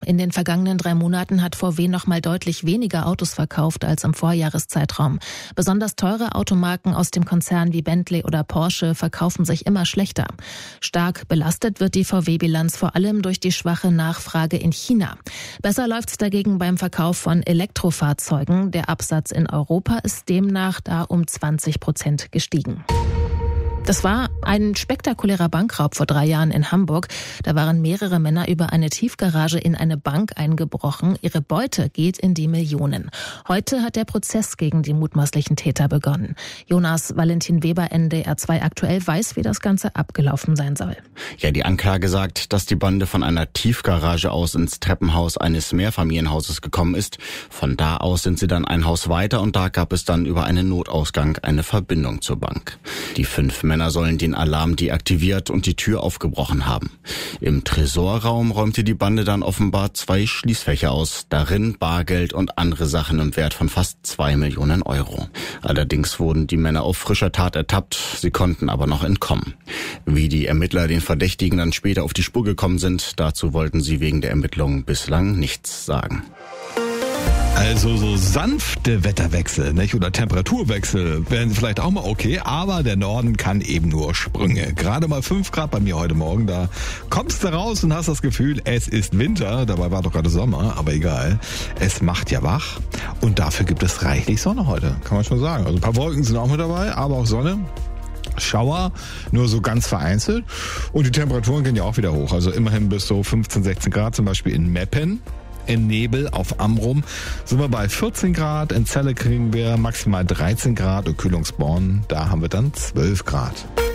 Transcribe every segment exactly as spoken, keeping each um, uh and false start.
In den vergangenen drei Monaten hat V W noch mal deutlich weniger Autos verkauft als im Vorjahreszeitraum. Besonders teure Automarken aus dem Konzern wie Bentley oder Porsche verkaufen sich immer schlechter. Stark belastet wird die V W-Bilanz vor allem durch die schwache Nachfrage in China. Besser läuft's dagegen beim Verkauf von Elektrofahrzeugen. Der Absatz in Europa ist demnach da um zwanzig Prozent gestiegen. Das war ein spektakulärer Bankraub vor drei Jahren in Hamburg. Da waren mehrere Männer über eine Tiefgarage in eine Bank eingebrochen. Ihre Beute geht in die Millionen. Heute hat der Prozess gegen die mutmaßlichen Täter begonnen. Jonas Valentin Weber, N D R zwei aktuell, weiß, wie das Ganze abgelaufen sein soll. Ja, die Anklage sagt, dass die Bande von einer Tiefgarage aus ins Treppenhaus eines Mehrfamilienhauses gekommen ist. Von da aus sind sie dann ein Haus weiter und da gab es dann über einen Notausgang eine Verbindung zur Bank. Die fünf Männer sollen den Alarm deaktiviert und die Tür aufgebrochen haben. Im Tresorraum räumte die Bande dann offenbar zwei Schließfächer aus, darin Bargeld und andere Sachen im Wert von fast zwei Millionen Euro. Allerdings wurden die Männer auf frischer Tat ertappt, sie konnten aber noch entkommen. Wie die Ermittler den Verdächtigen dann später auf die Spur gekommen sind, dazu wollten sie wegen der Ermittlungen bislang nichts sagen. Also so sanfte Wetterwechsel, nicht? Oder Temperaturwechsel wären vielleicht auch mal okay, aber der Norden kann eben nur Sprünge. Gerade mal fünf Grad bei mir heute Morgen, da kommst du raus und hast das Gefühl, es ist Winter, dabei war doch gerade Sommer, aber egal. Es macht ja wach und dafür gibt es reichlich Sonne heute, kann man schon sagen. Also ein paar Wolken sind auch mit dabei, aber auch Sonne. Schauer, nur so ganz vereinzelt. Und die Temperaturen gehen ja auch wieder hoch, also immerhin bis so fünfzehn, sechzehn Grad, zum Beispiel in Meppen. In Nebel auf Amrum sind wir bei vierzehn Grad, in Celle kriegen wir maximal dreizehn Grad und Kühlungsborn, da haben wir dann zwölf Grad.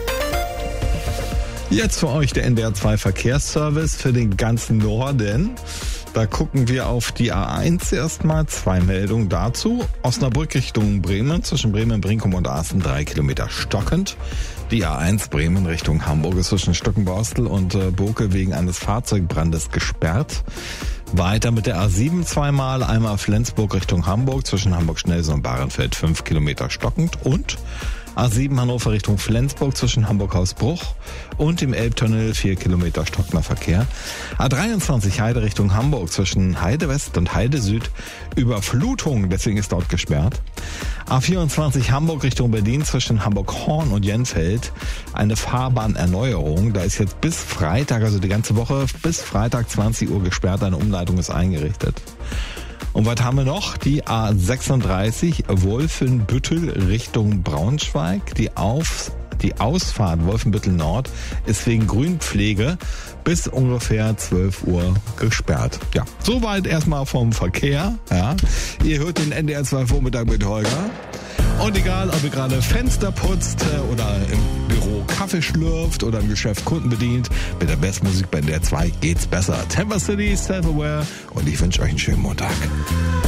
Jetzt für euch der N D R zwei Verkehrsservice für den ganzen Norden. Da gucken wir auf die A eins erstmal, zwei Meldungen dazu. Osnabrück Richtung Bremen, zwischen Bremen, Brinkum und Aachen drei Kilometer stockend. Die A eins Bremen Richtung Hamburg ist zwischen Stückenborstel und äh, Boke wegen eines Fahrzeugbrandes gesperrt. Weiter mit der A sieben zweimal, einmal Flensburg Richtung Hamburg, zwischen Hamburg-Schnellsen und Bahrenfeld fünf Kilometer stockend und A sieben Hannover Richtung Flensburg zwischen Hamburg-Hausbruch und im Elbtunnel vier Kilometer stockender Verkehr. A dreiundzwanzig Heide Richtung Hamburg zwischen Heide West und Heide Süd Überflutung, deswegen ist dort gesperrt. A vierundzwanzig Hamburg Richtung Berlin zwischen Hamburg-Horn und Jenfeld eine Fahrbahnerneuerung. Da ist jetzt bis Freitag, also die ganze Woche, bis Freitag zwanzig Uhr gesperrt, eine Umleitung ist eingerichtet. Und was haben wir noch? Die A sechsunddreißig Wolfenbüttel Richtung Braunschweig. Die, Auf, die Ausfahrt Wolfenbüttel Nord ist wegen Grünpflege bis ungefähr zwölf Uhr gesperrt. Ja, soweit erstmal vom Verkehr. Ja. Ihr hört den N D R zwei Vormittag mit Holger. Und egal, ob ihr gerade Fenster putzt oder im Büro Kaffee schlürft oder im Geschäft Kunden bedient, mit der besten Musik bei N D R zwei geht's besser. Temper City, Self-Aware und ich wünsche euch einen schönen Montag.